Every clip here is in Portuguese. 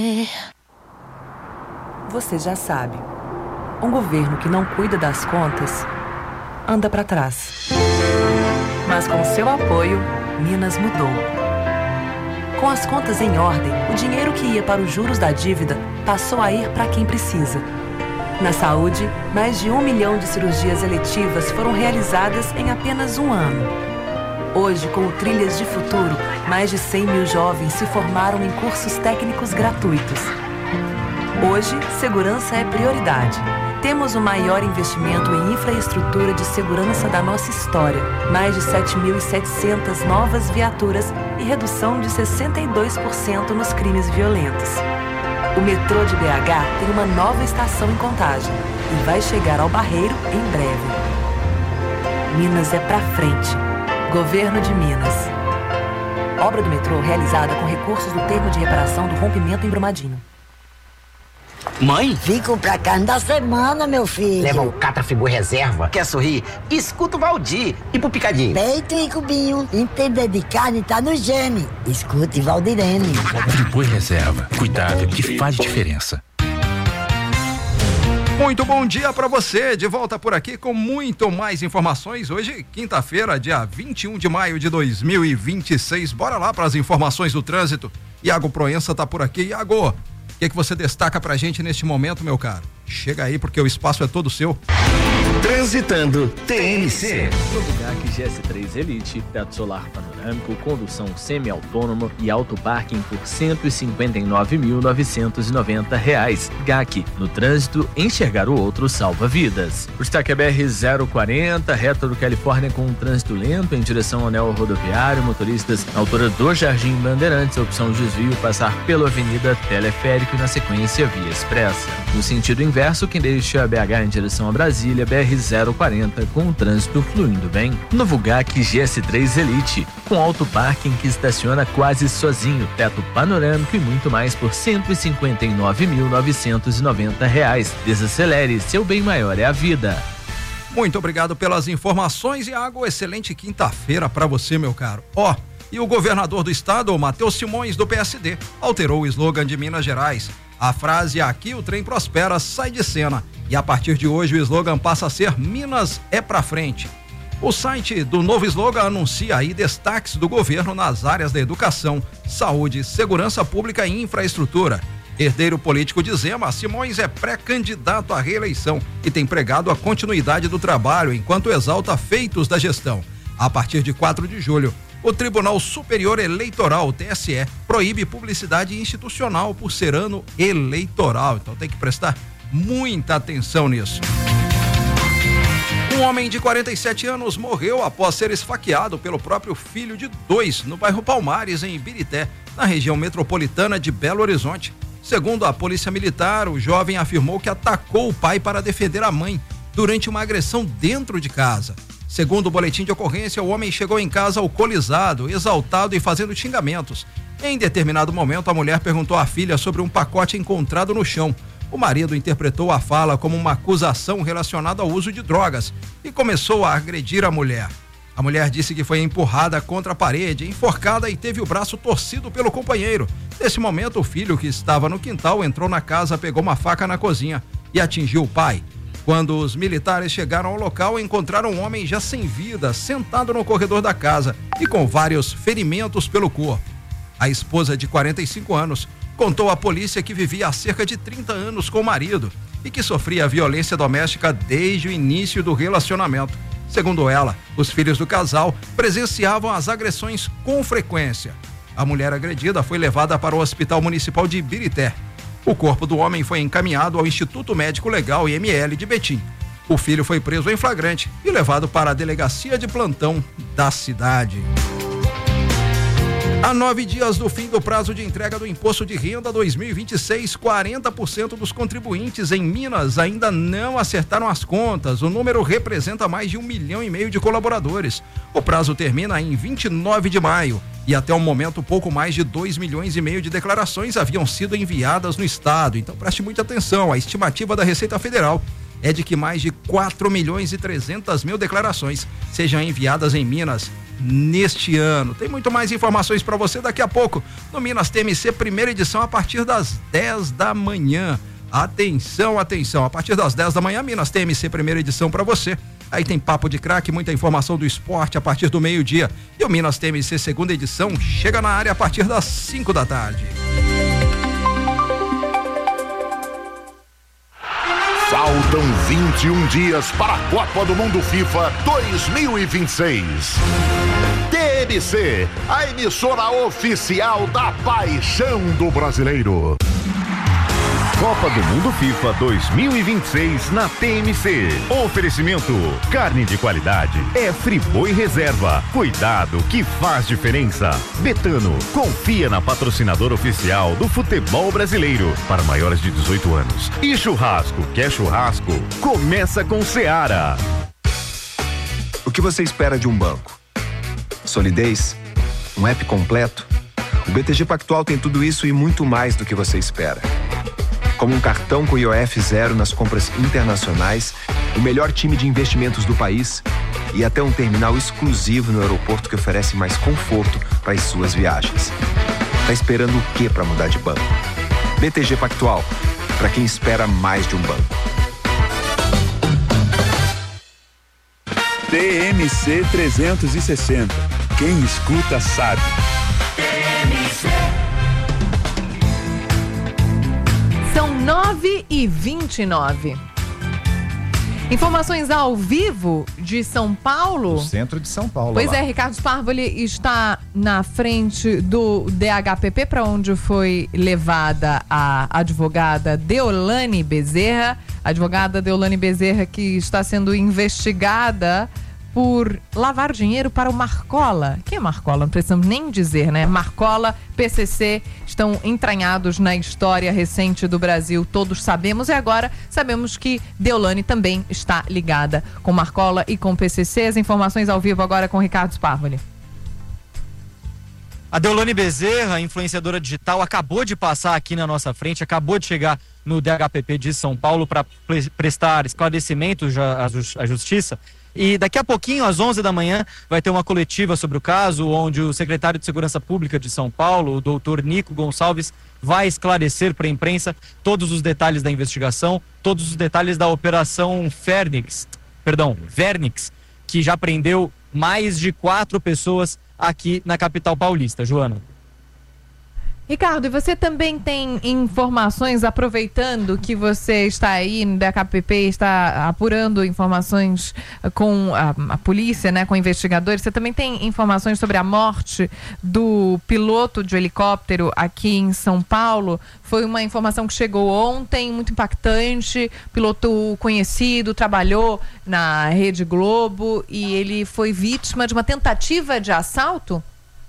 Você já sabe, um governo que não cuida das contas anda para trás. Mas com seu apoio, Minas mudou. Com as contas em ordem, o dinheiro que ia para os juros da dívida passou a ir para quem precisa. Na saúde, mais de 1 milhão de cirurgias eletivas foram realizadas em apenas um ano. Hoje, com o Trilhas de Futuro, mais de 100 mil jovens se formaram em cursos técnicos gratuitos. Hoje, segurança é prioridade. Temos o maior investimento em infraestrutura de segurança da nossa história. Mais de 7.700 novas viaturas e redução de 62% nos crimes violentos. O metrô de BH tem uma nova estação em Contagem e vai chegar ao Barreiro em breve. Minas é pra frente. Governo de Minas. Obra do metrô realizada com recursos do termo de reparação do rompimento em Brumadinho. Mãe? Vim comprar carne da semana, meu filho. Leva o Catrafibu Reserva. Quer sorrir? Escuta o Valdir. E pro Picadinho? Peito e cubinho. Entender de carne tá no gene. Escute Valdirene. Friboi Reserva. Cuidado que faz diferença. Muito bom dia para você, de volta por aqui com muito mais informações. Hoje, quinta-feira, dia 21 de maio de 2026. Bora lá para as informações do trânsito. Iago Proença tá por aqui. Iago, o que você destaca pra gente neste momento, meu caro? Chega aí porque o espaço é todo seu. Transitando TNC. Novo GAC GS3 Elite, teto solar panorâmico, condução semi-autônoma e auto parking por R$ 159.990. GAC, no trânsito, enxergar o outro salva vidas. O destaque é BR-040, reta do Califórnia com um trânsito lento em direção ao anel rodoviário. Motoristas na altura do Jardim Bandeirantes, opção desvio, passar pela Avenida Teleférico e na sequência via expressa. No sentido inverso, quem deixa BH em direção a Brasília, BR-040 com o trânsito fluindo bem. Novo GAC GS3 Elite, com auto parking que estaciona quase sozinho, teto panorâmico e muito mais por R$ 159.990. Desacelere, seu bem maior é a vida. Muito obrigado pelas informações, Iago. Excelente quinta-feira para você, meu caro. E o governador do estado, Matheus Simões, do PSD, alterou o slogan de Minas Gerais. A frase "Aqui o trem prospera" sai de cena e a partir de hoje o slogan passa a ser "Minas é pra frente". O site do novo slogan anuncia aí destaques do governo nas áreas da educação, saúde, segurança pública e infraestrutura. Herdeiro político de Zema, Simões é pré-candidato à reeleição e tem pregado a continuidade do trabalho enquanto exalta feitos da gestão. A partir de 4 de julho, o Tribunal Superior Eleitoral, TSE, proíbe publicidade institucional por ser ano eleitoral. Então tem que prestar muita atenção nisso. Um homem de 47 anos morreu após ser esfaqueado pelo próprio filho de 2 no bairro Palmares, em Ibirité, na região metropolitana de Belo Horizonte. Segundo a Polícia Militar, o jovem afirmou que atacou o pai para defender a mãe durante uma agressão dentro de casa. Segundo o boletim de ocorrência, o homem chegou em casa alcoolizado, exaltado e fazendo xingamentos. Em determinado momento, a mulher perguntou à filha sobre um pacote encontrado no chão. O marido interpretou a fala como uma acusação relacionada ao uso de drogas e começou a agredir a mulher. A mulher disse que foi empurrada contra a parede, enforcada e teve o braço torcido pelo companheiro. Nesse momento, o filho, que estava no quintal, entrou na casa, pegou uma faca na cozinha e atingiu o pai. Quando os militares chegaram ao local, encontraram um homem já sem vida, sentado no corredor da casa e com vários ferimentos pelo corpo. A esposa, de 45 anos, contou à polícia que vivia há cerca de 30 anos com o marido e que sofria violência doméstica desde o início do relacionamento. Segundo ela, os filhos do casal presenciavam as agressões com frequência. A mulher agredida foi levada para o Hospital Municipal de Ibirité. O corpo do homem foi encaminhado ao Instituto Médico Legal IML de Betim. O filho foi preso em flagrante e levado para a delegacia de plantão da cidade. A 9 dias do fim do prazo de entrega do Imposto de Renda 2026, 40% dos contribuintes em Minas ainda não acertaram as contas. O número representa mais de 1,5 milhão de colaboradores. O prazo termina em 29 de maio. E até o momento, pouco mais de 2,5 milhões de declarações haviam sido enviadas no estado. Então preste muita atenção, a estimativa da Receita Federal é de que mais de 4,3 milhões declarações sejam enviadas em Minas. neste ano. Tem muito mais informações para você daqui a pouco no Minas TMC, primeira edição, a partir das 10 da manhã. Atenção, atenção, a partir das 10 da manhã, Minas TMC, primeira edição para você. Aí tem papo de craque, muita informação do esporte a partir do meio-dia. E o Minas TMC, segunda edição, chega na área a partir das 5 da tarde. Faltam 21 dias para a Copa do Mundo FIFA 2026. TMC, a emissora oficial da paixão do brasileiro. Copa do Mundo FIFA 2026 na TMC. Oferecimento: carne de qualidade é Friboi Reserva. Cuidado que faz diferença. Betano, confia na patrocinadora oficial do futebol brasileiro para maiores de 18 anos. E churrasco, quer churrasco? Começa com Seara. O que você espera de um banco? Solidez? Um app completo? O BTG Pactual tem tudo isso e muito mais do que você espera. Como um cartão com IOF zero nas compras internacionais, o melhor time de investimentos do país e até um terminal exclusivo no aeroporto que oferece mais conforto para as suas viagens. Tá esperando o quê para mudar de banco? BTG Pactual, para quem espera mais de um banco. TMC 360. Quem escuta sabe. São 9h29. Informações ao vivo de São Paulo. No centro de São Paulo. Pois lá. é, Ricardo Sparvoli está na frente do DHPP, para onde foi levada a advogada Deolane Bezerra. A advogada Deolane Bezerra, que está sendo investigada por lavar dinheiro para o Marcola. Quem é Marcola? Não precisamos nem dizer, né? Marcola, PCC estão entranhados na história recente do Brasil, todos sabemos, e agora sabemos que Deolane também está ligada com Marcola e com PCC. As informações ao vivo agora com Ricardo Sparvoli. A Deolane Bezerra, influenciadora digital, acabou de passar aqui na nossa frente, acabou de chegar no DHPP de São Paulo para prestar esclarecimentos à Justiça. E daqui a pouquinho, às 11 da manhã, vai ter uma coletiva sobre o caso, onde o secretário de Segurança Pública de São Paulo, o doutor Nico Gonçalves, vai esclarecer para a imprensa todos os detalhes da investigação, todos os detalhes da operação Vernix, que já prendeu mais de 4 pessoas aqui na capital paulista. Joana. Ricardo, e você também tem informações, aproveitando que você está aí no DHPP, está apurando informações com a polícia, né, com investigadores, você também tem informações sobre a morte do piloto de helicóptero aqui em São Paulo? Foi uma informação que chegou ontem, muito impactante, piloto conhecido, trabalhou na Rede Globo e ele foi vítima de uma tentativa de assalto?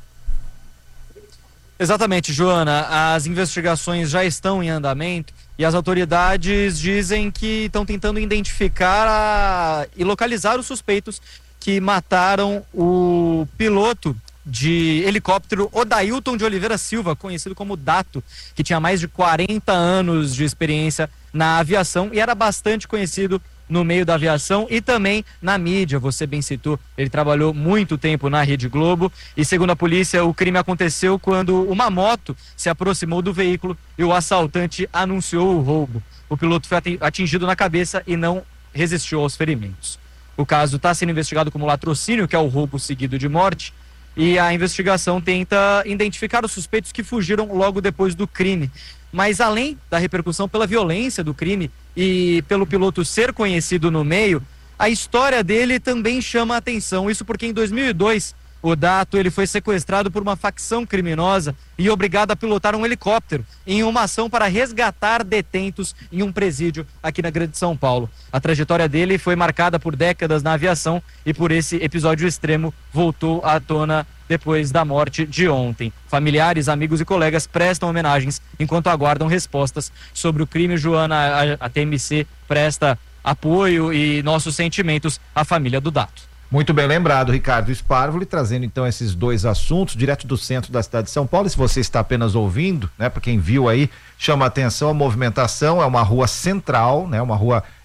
Exatamente, Joana. As investigações já estão em andamento e as autoridades dizem que estão tentando identificar e localizar os suspeitos que mataram o piloto de helicóptero Odailton de Oliveira Silva, conhecido como Dato, que tinha mais de 40 anos de experiência na aviação e era bastante conhecido no meio da aviação e também na mídia. Você bem citou, ele trabalhou muito tempo na Rede Globo e, segundo a polícia, o crime aconteceu quando uma moto se aproximou do veículo e o assaltante anunciou o roubo. O piloto foi atingido na cabeça e não resistiu aos ferimentos. O caso está sendo investigado como latrocínio, que é o roubo seguido de morte, e a investigação tenta identificar os suspeitos que fugiram logo depois do crime. Mas além da repercussão pela violência do crime e pelo piloto ser conhecido no meio, a história dele também chama a atenção. Isso porque em 2002, o Dato ele foi sequestrado por uma facção criminosa e obrigado a pilotar um helicóptero em uma ação para resgatar detentos em um presídio aqui na Grande São Paulo. A trajetória dele foi marcada por décadas na aviação e por esse episódio extremo voltou à tona depois da morte de ontem. Familiares, amigos e colegas prestam homenagens enquanto aguardam respostas sobre o crime. Joana, a TMC presta apoio e nossos sentimentos à família do Dato. Muito bem lembrado, Ricardo Sparvoli, trazendo então esses dois assuntos direto do centro da cidade de São Paulo. E se você está apenas ouvindo, né, para quem viu aí, chama a atenção a movimentação, é uma rua central, né, uma rua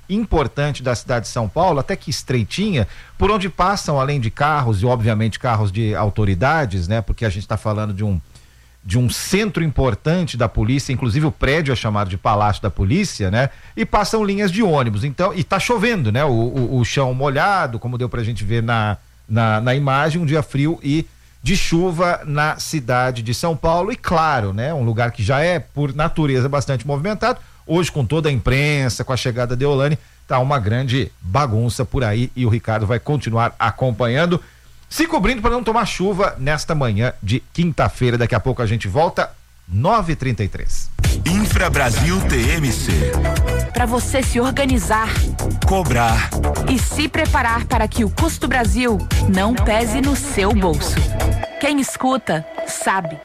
importante da cidade de São Paulo, até que estreitinha, por onde passam, além de carros e obviamente carros de autoridades, né? Porque a gente está falando de um centro importante da polícia, inclusive o prédio é chamado de Palácio da Polícia, né? E passam linhas de ônibus, então, e tá chovendo, né? O chão molhado, como deu pra gente ver na imagem, um dia frio e de chuva na cidade de São Paulo, e claro, né? Um lugar que já é, por natureza, bastante movimentado, hoje com toda a imprensa, com a chegada de Deolane, tá uma grande bagunça por aí, e o Ricardo vai continuar acompanhando, se cobrindo para não tomar chuva nesta manhã de quinta-feira. Daqui a pouco a gente volta, 9h33. Infra Brasil TMC. Para você se organizar, cobrar e se preparar para que o Custo Brasil não pese no seu bolso. Quem escuta, sabe.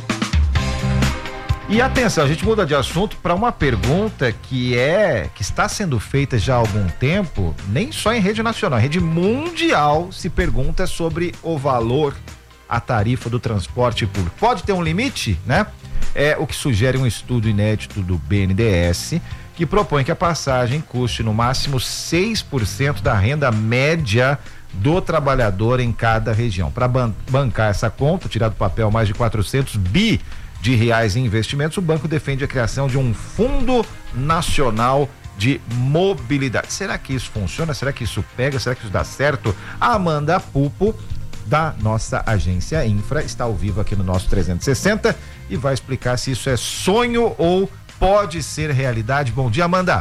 E atenção, a gente muda de assunto para uma pergunta que está sendo feita já há algum tempo, nem só em rede nacional, em rede mundial se pergunta sobre o valor, a tarifa do transporte público. Pode ter um limite, né? É o que sugere um estudo inédito do BNDES, que propõe que a passagem custe no máximo 6% da renda média do trabalhador em cada região. Para bancar essa conta, tirar do papel mais de 400 bi de reais em investimentos, o banco defende a criação de um Fundo Nacional de Mobilidade. Será que isso funciona? Será que isso pega? Será que isso dá certo? A Amanda Pupo, da nossa agência Infra, está ao vivo aqui no nosso 360 e vai explicar se isso é sonho ou pode ser realidade. Bom dia, Amanda.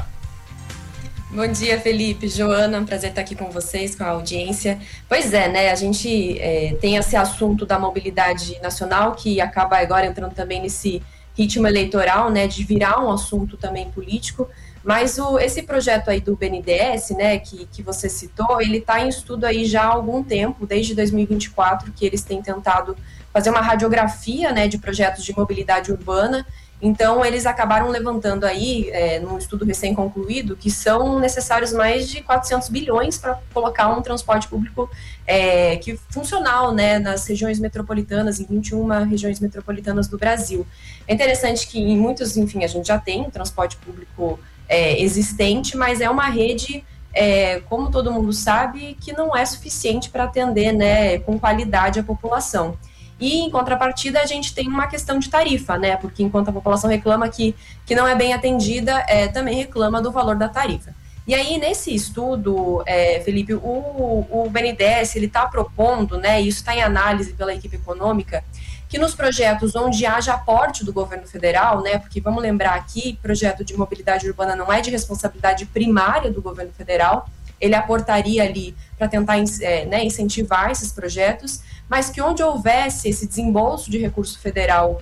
Bom dia, Felipe, Joana, um prazer estar aqui com vocês, com a audiência. Pois é, né, a gente tem esse assunto da mobilidade nacional que acaba agora entrando também nesse ritmo eleitoral, né, de virar um assunto também político, mas esse projeto aí do BNDES, né, que você citou, ele está em estudo aí já há algum tempo, desde 2024, que eles têm tentado fazer uma radiografia, né, de projetos de mobilidade urbana. Então, eles acabaram levantando aí, num estudo recém-concluído, que são necessários mais de 400 bilhões para colocar um transporte público que funcional, né, nas regiões metropolitanas, em 21 regiões metropolitanas do Brasil. É interessante que em muitos, enfim, a gente já tem um transporte público existente, mas é uma rede, como todo mundo sabe, que não é suficiente para atender, né, com qualidade a população. E, em contrapartida, a gente tem uma questão de tarifa, né? Porque enquanto a população reclama que não é bem atendida, também reclama do valor da tarifa. E aí, nesse estudo, Felipe, o BNDES, ele está propondo, né? Isso está em análise pela equipe econômica, que nos projetos onde haja aporte do governo federal, né? Porque vamos lembrar aqui, projeto de mobilidade urbana não é de responsabilidade primária do governo federal, ele aportaria ali para tentar incentivar esses projetos, mas que onde houvesse esse desembolso de recurso federal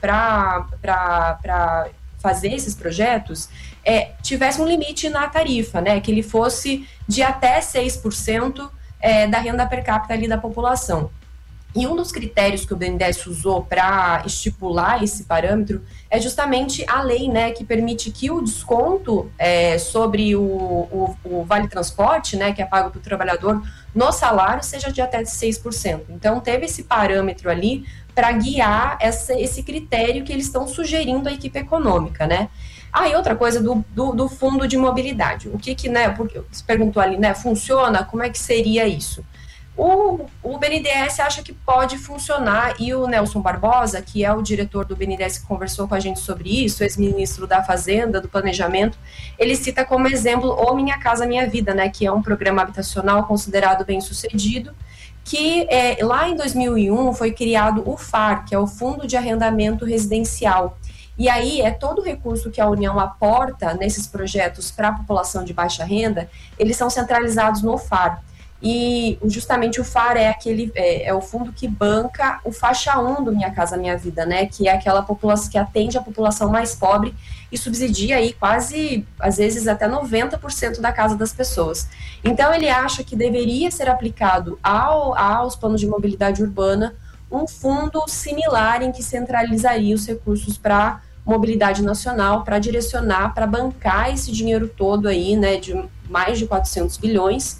para fazer esses projetos, tivesse um limite na tarifa, né, que ele fosse de até 6% da renda per capita ali da população. E um dos critérios que o BNDES usou para estipular esse parâmetro é justamente a lei, né, que permite que o desconto sobre o Vale Transporte, né, que é pago para o trabalhador no salário, seja de até 6%. Então, teve esse parâmetro ali para guiar esse critério que eles estão sugerindo à equipe econômica, né. E outra coisa do fundo de mobilidade. O que né, porque você perguntou ali, né, funciona? Como é que seria isso? O BNDES acha que pode funcionar, e o Nelson Barbosa, que é o diretor do BNDES que conversou com a gente sobre isso, ex-ministro da Fazenda, do Planejamento, ele cita como exemplo o Minha Casa Minha Vida, né, que é um programa habitacional considerado bem-sucedido, que lá em 2001 foi criado o FAR, que é o Fundo de Arrendamento Residencial. E aí todo o recurso que a União aporta nesses projetos para a população de baixa renda, eles são centralizados no FAR. E justamente o FAR é o fundo que banca o faixa 1 do Minha Casa Minha Vida, né, que é aquela população que atende a população mais pobre e subsidia aí quase, às vezes, até 90% da casa das pessoas. Então, ele acha que deveria ser aplicado aos planos de mobilidade urbana um fundo similar em que centralizaria os recursos para mobilidade nacional, para direcionar, para bancar esse dinheiro todo aí, né, de mais de 400 bilhões,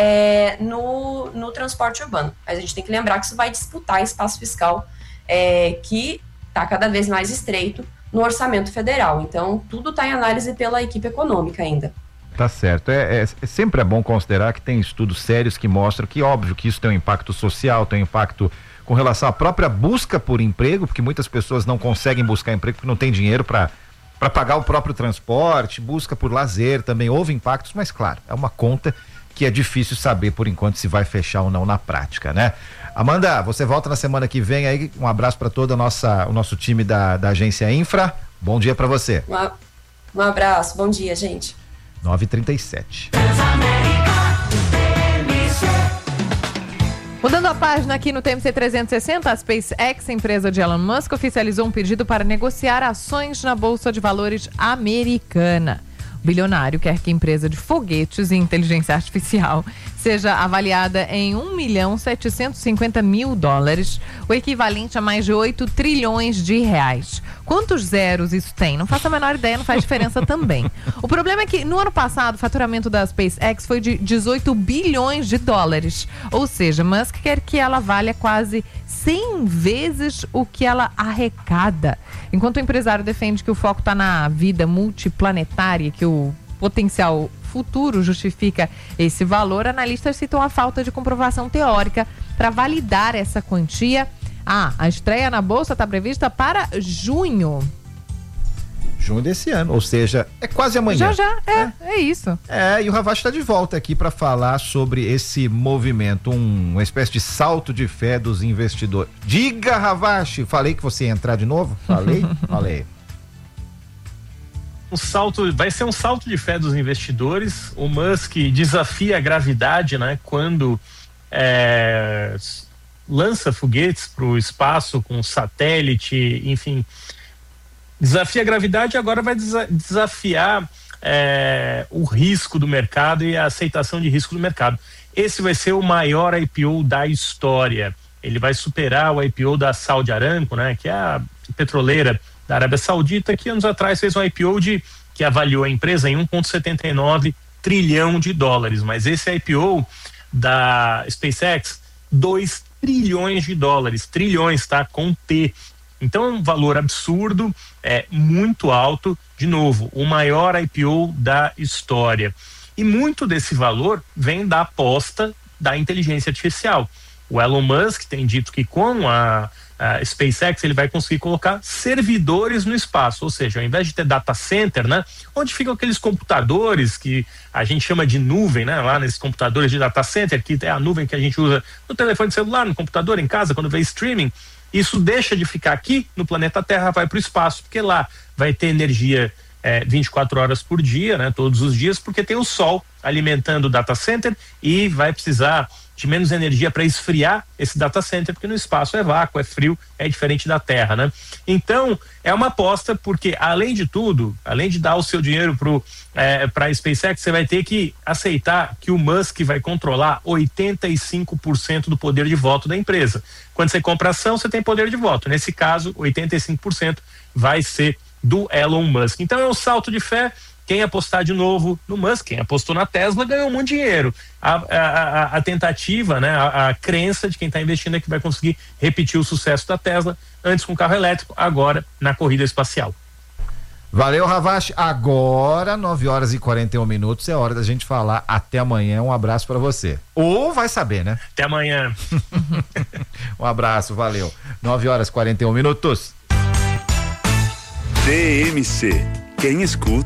no transporte urbano. Mas a gente tem que lembrar que isso vai disputar espaço fiscal que está cada vez mais estreito no orçamento federal. Então, tudo está em análise pela equipe econômica ainda. Tá certo. Sempre é bom considerar que tem estudos sérios que mostram que, óbvio, que isso tem um impacto social, tem um impacto com relação à própria busca por emprego, porque muitas pessoas não conseguem buscar emprego porque não tem dinheiro para pagar o próprio transporte, busca por lazer, também houve impactos, mas claro, é uma conta que é difícil saber por enquanto se vai fechar ou não na prática, né? Amanda, você volta na semana que vem aí, um abraço para todo o nosso time da Agência Infra, bom dia para você. Um abraço, bom dia, gente. 9h37. Mudando a página aqui no TMC 360, a SpaceX, empresa de Elon Musk, oficializou um pedido para negociar ações na Bolsa de Valores americana. O bilionário quer que a empresa de foguetes e inteligência artificial seja avaliada em $1.750.000, o equivalente a mais de 8 trilhões de reais. Quantos zeros isso tem? Não faço a menor ideia, não faz diferença também. O problema é que no ano passado o faturamento da SpaceX foi de 18 bilhões de dólares. Ou seja, Musk quer que ela valha quase 100 vezes o que ela arrecada. Enquanto o empresário defende que o foco está na vida multiplanetária, que o potencial futuro justifica esse valor, analistas citam a falta de comprovação teórica para validar essa quantia. A estreia na Bolsa está prevista para junho. Junho desse ano, ou seja, é quase amanhã. É isso. E o Ravache está de volta aqui para falar sobre esse movimento, uma espécie de salto de fé dos investidores. Diga, Ravache, falei que você ia entrar de novo? Falei? Vai ser um salto de fé dos investidores. O Musk desafia a gravidade, né? Quando lança foguetes para o espaço com satélite, enfim, desafia a gravidade e agora vai desafiar o risco do mercado e a aceitação de risco do mercado. Esse vai ser o maior IPO da história. Ele vai superar o IPO da Saudi Aramco, né? Que é a petroleira da Arábia Saudita, que anos atrás fez um IPO que avaliou a empresa em 1,79 trilhão de dólares. Mas esse IPO da SpaceX, 2 trilhões de dólares. Trilhões, tá? Com T. Então é um valor absurdo, muito alto. De novo, o maior IPO da história. E muito desse valor vem da aposta da inteligência artificial. O Elon Musk tem dito que com a SpaceX ele vai conseguir colocar servidores no espaço, ou seja, ao invés de ter data center, né, onde ficam aqueles computadores que a gente chama de nuvem, né, lá nesses computadores de data center, que é a nuvem que a gente usa no telefone celular, no computador, em casa, quando vê streaming, isso deixa de ficar aqui no planeta Terra, vai para o espaço, porque lá vai ter energia 24 horas por dia, né, todos os dias, porque tem o sol alimentando o data center e vai precisar de menos energia para esfriar esse data center, porque no espaço é vácuo, é frio, é diferente da Terra, né? Então, é uma aposta, porque além de tudo, além de dar o seu dinheiro para a SpaceX, você vai ter que aceitar que o Musk vai controlar 85% do poder de voto da empresa. Quando você compra ação, você tem poder de voto. Nesse caso, 85% vai ser do Elon Musk. Então é um salto de fé. Quem apostar de novo no Musk, quem apostou na Tesla ganhou muito dinheiro. A tentativa, né, a crença de quem está investindo é que vai conseguir repetir o sucesso da Tesla, antes com carro elétrico, agora na corrida espacial. Valeu, Ravache. Agora, 9h41, é hora da gente falar até amanhã. Um abraço para você. Ou vai saber, né? Até amanhã. Um abraço, valeu. 9h41. TMC. Quem escuta